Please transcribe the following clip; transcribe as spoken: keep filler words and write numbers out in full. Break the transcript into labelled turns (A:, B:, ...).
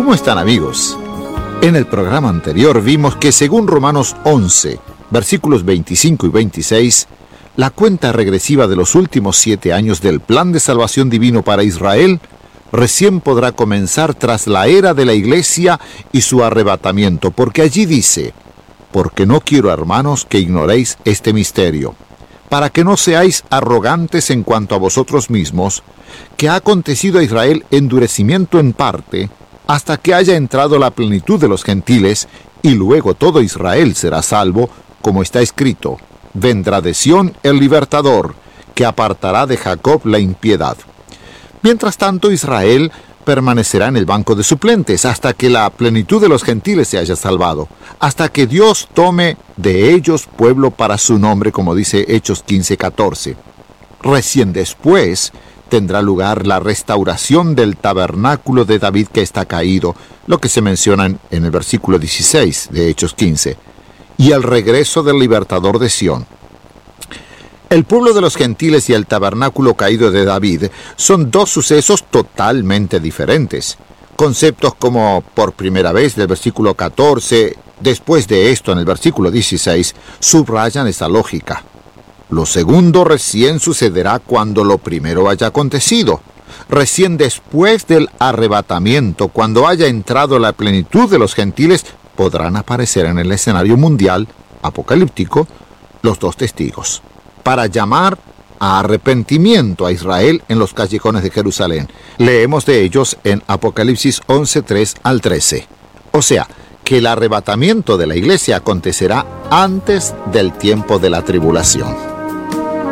A: ¿Cómo están, amigos? En el programa anterior vimos que según Romanos once, versículos veinticinco y veintiséis, la cuenta regresiva de los últimos siete años del plan de salvación divino para Israel recién podrá comenzar tras la era de la iglesia y su arrebatamiento, porque allí dice: porque no quiero, hermanos, que ignoréis este misterio, para que no seáis arrogantes en cuanto a vosotros mismos, que ha acontecido a Israel endurecimiento en parte, hasta que haya entrado la plenitud de los gentiles, y luego todo Israel será salvo, como está escrito: vendrá de Sión el libertador, que apartará de Jacob la impiedad. Mientras tanto, Israel permanecerá en el banco de suplentes, hasta que la plenitud de los gentiles se haya salvado, hasta que Dios tome de ellos pueblo para su nombre, como dice Hechos quince catorce. Recién después tendrá lugar la restauración del tabernáculo de David que está caído, lo que se menciona en el versículo dieciséis de Hechos quince, y el regreso del libertador de Sión. El pueblo de los gentiles y el tabernáculo caído de David son dos sucesos totalmente diferentes. Conceptos como por primera vez del versículo catorce, después de esto en el versículo dieciséis, subrayan esa lógica. Lo segundo recién sucederá cuando lo primero haya acontecido. Recién después del arrebatamiento, cuando haya entrado la plenitud de los gentiles, podrán aparecer en el escenario mundial apocalíptico los dos testigos, para llamar a arrepentimiento a Israel en los callejones de Jerusalén. Leemos de ellos en Apocalipsis once, tres al trece. O sea, que el arrebatamiento de la iglesia acontecerá antes del tiempo de la tribulación.